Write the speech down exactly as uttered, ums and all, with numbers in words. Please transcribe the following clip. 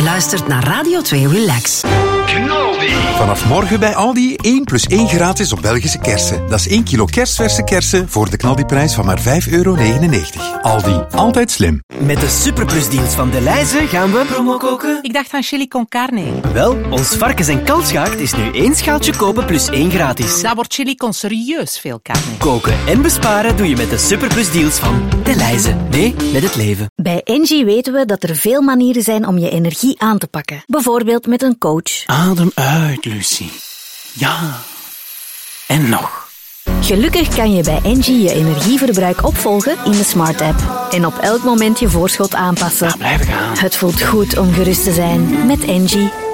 Je luistert naar Radio twee Relax. Knaldi. Vanaf morgen bij Aldi één plus één gratis op Belgische kersen. Dat is één kilo kersverse kersen voor de knaldiprijs van maar vijf euro negenennegentig. Aldi, altijd slim. Met de superplusdeals van Delhaize gaan we promo koken. Ik dacht aan chili con carne. Wel, ons varkens- en kalfsgaard is nu één schaaltje kopen plus één gratis. Daar wordt chili con serieus veel carne. Koken en besparen doe je met de superplusdeals van Delhaize. Nee, met het leven. Bij Engie weten we dat er veel manieren zijn om je energie aan te pakken. Bijvoorbeeld met een coach. Adem uit, Lucie. Ja. En nog. Gelukkig kan je bij Engie je energieverbruik opvolgen in de Smart App. En op elk moment je voorschot aanpassen. Ja, blijven gaan. Het voelt goed om gerust te zijn met Engie.